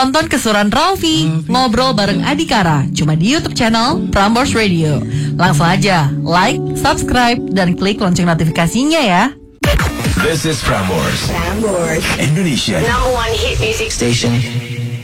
nonton keseruan Raffi ngobrol bareng Adhikara cuma di YouTube channel Prambors Radio. Langsung aja like, subscribe, dan klik lonceng notifikasinya ya. This is Prambors, Indonesia #1 hit music station.